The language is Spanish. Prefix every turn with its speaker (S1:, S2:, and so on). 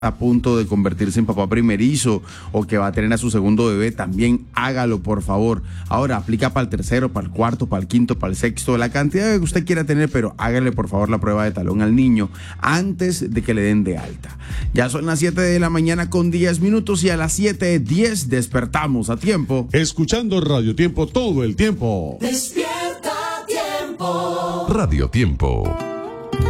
S1: a punto de convertirse en papá primerizo o que va a tener a su segundo bebé, también hágalo, por favor. Ahora, aplica para el tercero, para el cuarto, para el quinto, para el sexto, la cantidad que usted quiera tener, pero hágale, por favor, la prueba de talón al niño antes de que le den de alta. Ya son las 7 de la mañana con 10 minutos y a las 7:10 despertamos a tiempo.
S2: Escuchando Radio Tiempo todo el tiempo.
S3: Despierta a tiempo.
S4: Radio Tiempo.